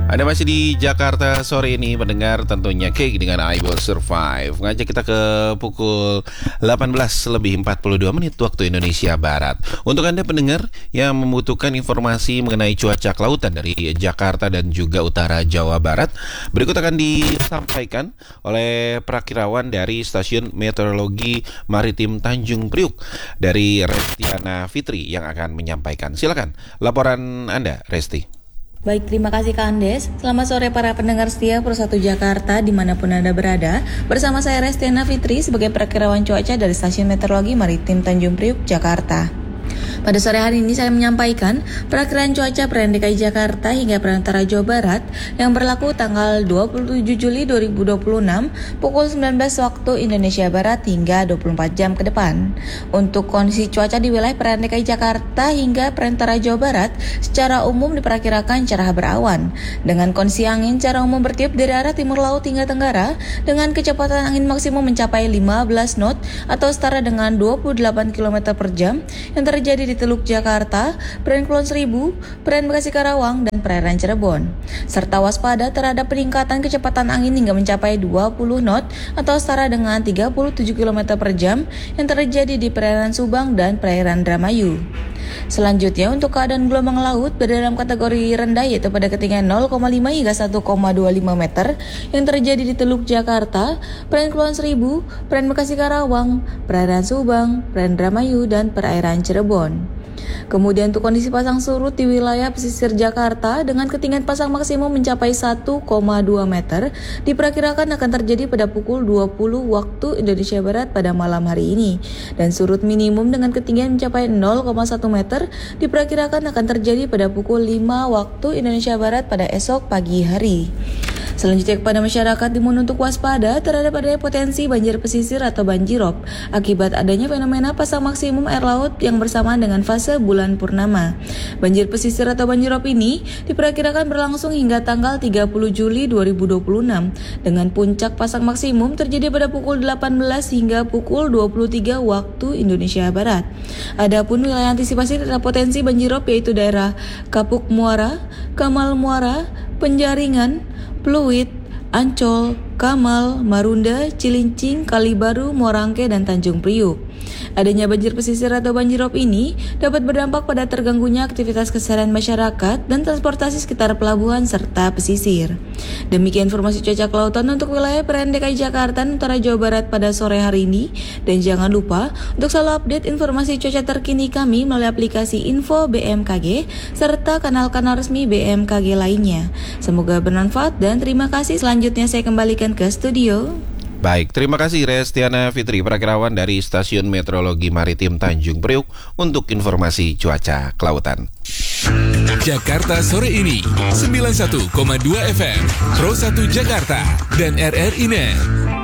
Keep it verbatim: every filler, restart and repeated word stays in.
Anda masih di Jakarta sore ini mendengar tentunya Cake dengan I Will Survive. Ngajak kita ke pukul delapan belas lebih empat puluh dua menit waktu Indonesia Barat. Untuk Anda pendengar yang membutuhkan informasi mengenai cuaca kelautan dari Jakarta dan juga utara Jawa Barat, berikut akan disampaikan oleh prakirawan dari Stasiun Meteorologi Maritim Tanjung Priuk dari Restiana Fitri yang akan menyampaikan. Silakan laporan Anda, Resti. Baik, terima kasih Kak Andes. Selamat sore para pendengar setia Pro satu Jakarta dimanapun Anda berada. Bersama saya Restiana Fitri sebagai prakirawan cuaca dari Stasiun Meteorologi Maritim Tanjung Priuk, Jakarta. Pada sore hari ini saya menyampaikan perakiraan cuaca perairan D K I Jakarta hingga perantara Jawa Barat yang berlaku tanggal dua puluh tujuh Juli dua ribu dua puluh enam pukul sembilan belas waktu Indonesia Barat hingga dua puluh empat jam ke depan. Untuk kondisi cuaca di wilayah perairan D K I Jakarta hingga perantara Jawa Barat secara umum diperkirakan cerah berawan dengan kondisi angin secara umum bertiup dari arah timur laut hingga tenggara dengan kecepatan angin maksimum mencapai lima belas knot atau setara dengan dua puluh delapan kilometer per jam yang terjadi di Teluk Jakarta, perairan Kepulauan Seribu, perairan Bekasi Karawang, dan perairan Cirebon. Serta waspada terhadap peningkatan kecepatan angin hingga mencapai dua puluh knot atau setara dengan tiga puluh tujuh kilometer per jam yang terjadi di perairan Subang dan perairan Indramayu. Selanjutnya untuk keadaan gelombang laut berada dalam kategori rendah yaitu pada ketinggian nol koma lima hingga satu koma dua lima meter yang terjadi di Teluk Jakarta, perairan Kepulauan Seribu, perairan Bekasi Karawang, perairan Subang, perairan Indramayu, dan perairan Cirebon. Kemudian untuk kondisi pasang surut di wilayah pesisir Jakarta dengan ketinggian pasang maksimum mencapai satu koma dua meter diperkirakan akan terjadi pada pukul dua puluh waktu Indonesia Barat pada malam hari ini, dan surut minimum dengan ketinggian mencapai nol koma satu meter diperkirakan akan terjadi pada pukul lima waktu Indonesia Barat pada esok pagi hari. Selanjutnya kepada masyarakat diimbau untuk waspada terhadap adanya potensi banjir pesisir atau banjirop akibat adanya fenomena pasang maksimum air laut yang bersamaan dengan fase bulan purnama. Banjir pesisir atau banjirop ini diperkirakan berlangsung hingga tanggal tiga puluh Juli dua ribu dua puluh enam dengan puncak pasang maksimum terjadi pada pukul delapan belas hingga pukul dua puluh tiga waktu Indonesia Barat. Adapun wilayah antisipasi terhadap potensi banjirop yaitu daerah Kapuk Muara, Kamal Muara, Penjaringan, Pluit, Ancol, Kamal, Marunda, Cilincing, Kalibaru, Morangke, dan Tanjung Priuk. Adanya banjir pesisir atau banjirop ini dapat berdampak pada terganggunya aktivitas keseharian masyarakat dan transportasi sekitar pelabuhan serta pesisir. Demikian informasi cuaca kelautan untuk wilayah perairan D K I Jakarta dan utara Jawa Barat pada sore hari ini. Dan jangan lupa untuk selalu update informasi cuaca terkini kami melalui aplikasi Info B M K G serta kanal-kanal resmi B M K G lainnya. Semoga bermanfaat dan terima kasih. Selanjutnya saya kembalikan ke studio. Baik, terima kasih Restiana Fitri, prakirawan dari Stasiun Meteorologi Maritim Tanjung Priuk untuk informasi cuaca kelautan. Jakarta sore ini sembilan puluh satu koma dua F M Pro satu Jakarta dan R R I Net.